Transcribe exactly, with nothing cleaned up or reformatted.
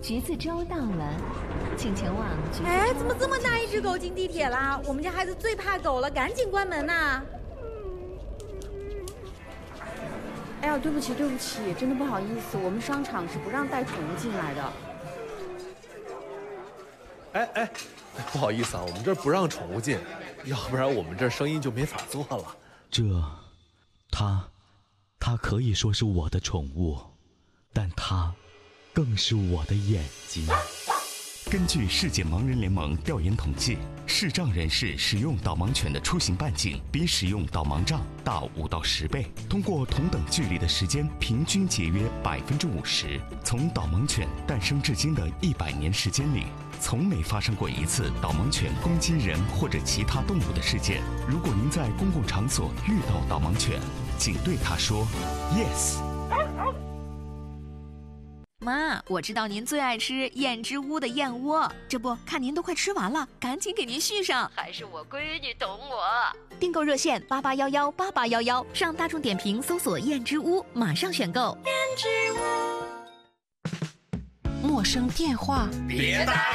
橘子粥到了，请前往橘子粥。 哎，怎么这么大一只狗进地铁啦？我们家孩子最怕狗了，赶紧关门呐！哎呀，对不起对不起，真的不好意思，我们商场是不让带宠物进来的。 哎哎，不好意思啊，我们这儿不让宠物进，要不然我们这生意就没法做了。 这，它，它可以说是我的宠物，但它更是我的眼睛。 根据世界盲人联盟调研统计，视障人士使用导盲犬的出行半径比使用导盲杖大五到十倍，通过同等距离的时间平均节约百分之五十。从导盲犬诞生至今的一百年时间里，从没发生过一次导盲犬攻击人或者其他动物的事件。如果您在公共场所遇到导盲犬，请对它说 yes。 妈，我知道您最爱吃燕之屋的燕窝，这不看您都快吃完了，赶紧给您续上。 还是我闺女懂我。 订购热线八八幺幺八八幺幺，上大众点评搜索燕之屋，马上选购。 燕之屋。 陌生电话， 别打。